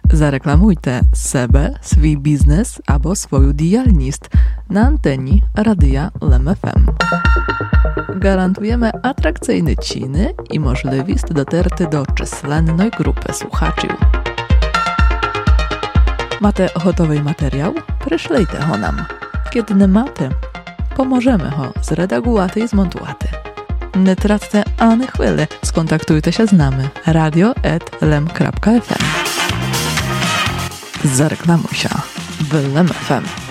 Zareklamujte себе, свій бізнес або свою діяльність на anteni Radia LEM FM. Гарантуємо атракційні ціни і можливість дотерти до численної групи слухачів. Маєте готовий матеріал? Пришлійте його нам. Kiedy не маєте, поможемо його зредагувати і змонтувати. Не тратьте ані хвилі, сконтактуйтеся з нами radio@lem.fm. Zareklamuj się w LEM FM.